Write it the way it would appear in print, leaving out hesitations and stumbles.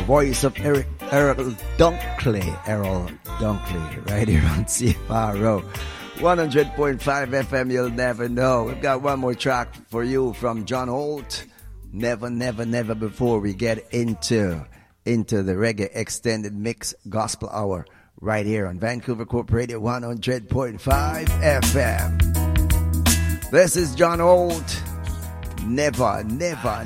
voice of Errol Dunkley, right here on CFRO 100.5 FM. You'll never know. We've got one more track for you from John Holt. Never, never, never before we get into the reggae extended mix gospel hour right here on Vancouver Corp Radio 100.5 FM. This is John Holt. Never, never,